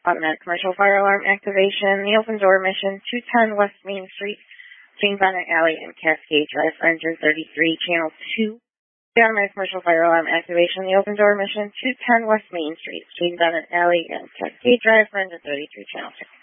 automatic commercial fire alarm activation, the open door mission, 210 West Main Street, between Bennett Alley and Cascade Drive for engine 33, channel 2. The automatic commercial fire alarm activation, the open door mission, 210 West Main Street, between Bennett Alley and Cascade Drive for engine 33, channel 2.